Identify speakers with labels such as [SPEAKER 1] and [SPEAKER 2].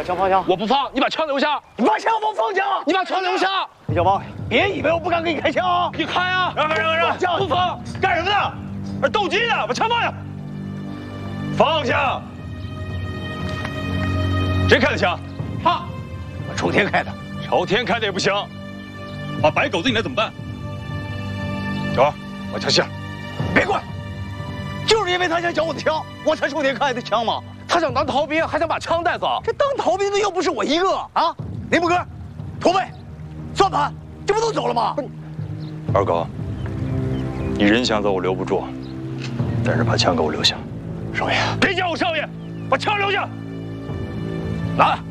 [SPEAKER 1] 枪放下！
[SPEAKER 2] 我不放，你把枪留下！
[SPEAKER 1] 你把枪放下！
[SPEAKER 2] 你把枪留下！
[SPEAKER 1] 李小宝，别以为我不敢给你开枪啊！
[SPEAKER 2] 你开啊！
[SPEAKER 1] 让！
[SPEAKER 2] 不放！
[SPEAKER 3] 干什么呢？这斗鸡呢！把枪放下！放下！谁开的枪？
[SPEAKER 1] 他，我抽天开的。
[SPEAKER 3] 朝天开的也不行，把白狗子引来怎么办？走，把枪下。
[SPEAKER 1] 别管，就是因为他想抢我的枪，我才抽天开的枪嘛。
[SPEAKER 2] 他想当逃兵，还想把枪带走。
[SPEAKER 1] 这当逃兵的又不是我一个啊！林木哥，驼背，算盘，这不都走了吗？
[SPEAKER 3] 二狗，你人想走我留不住，但是把枪给我留下。
[SPEAKER 1] 少爷，
[SPEAKER 3] 别叫我少爷，把枪留下。
[SPEAKER 2] 拿。